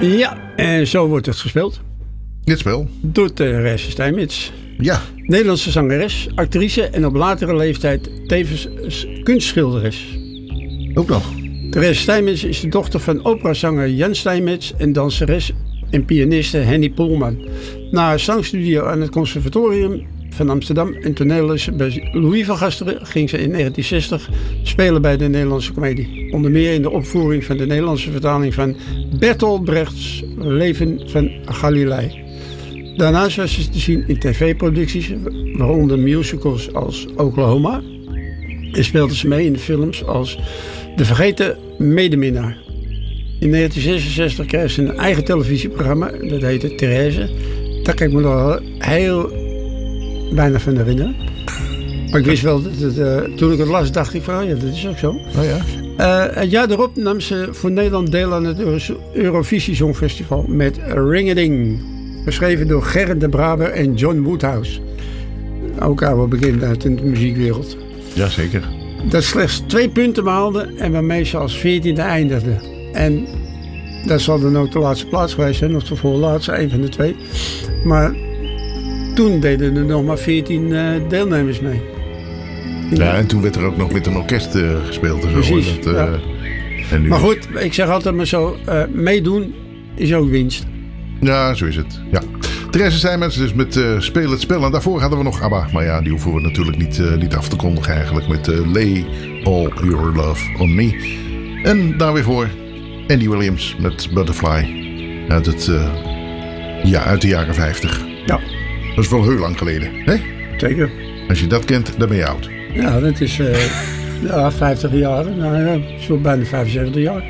Ja, en zo wordt het gespeeld. Dit spel? Door Therese Steinmetz. Ja. Nederlandse zangeres, actrice en op latere leeftijd tevens kunstschilderes. Ook nog. Therese Steinmetz is de dochter van operazanger Jan Steinmetz en danseres en pianiste Henny Poelman. Na haar zangstudio aan het Conservatorium van Amsterdam en toneelles bij Louis van Gasteren ging ze in 1960 spelen bij de Nederlandse Comedie. Onder meer in de opvoering van de Nederlandse vertaling van Bertolt Brechts Leven van Galilei. Daarnaast was ze te zien in tv-producties, waaronder musicals als Oklahoma. En speelde ze mee in films als De Vergeten Medeminnaar. In 1966 kreeg ze een eigen televisieprogramma, dat heette Therese. Daar kan ik me nog heel weinig van herinneren. Maar ik wist wel dat het, toen ik het las, dacht ik van, oh ja, dat is ook zo. Oh ja. Het jaar daarop nam ze voor Nederland deel aan het Eurovisie Songfestival met Ring-a-Ding. Geschreven door Gerrit de Braber en John Woodhouse. Ook wel bekend uit de muziekwereld. Jazeker. Dat slechts 2 punten behaalde en waarmee ze als 14e eindigde. En dat zal dan ook de laatste plaats geweest zijn, of de voorlaatste, een van de 2. Maar toen deden er nog maar 14 deelnemers mee. Ja, en toen werd er ook nog met een orkest gespeeld. En zo. Precies, dat, ja. En nu... Maar goed, ik zeg altijd maar zo, meedoen is ook winst. Ja, zo is het. Ja. Therese Steinmetz dus met Speel het Spel. En daarvoor hadden we nog ABBA. Maar ja, die hoeven we natuurlijk niet af te kondigen eigenlijk. Met Lay All Your Love On Me. En daar weer voor Andy Williams met Butterfly. Uit de jaren 50. Ja. Dat is wel heel lang geleden. Hè? Zeker. Als je dat kent, dan ben je oud. Ja, dat is 50 jaar. Nou ja, zo bijna 75 jaar.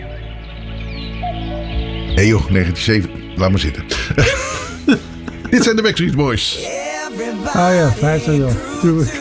Hé joh, 1970. Laat maar zitten. Dit zijn de Backstreet Boys. Ah ja, 50 jaar. Tuurlijk.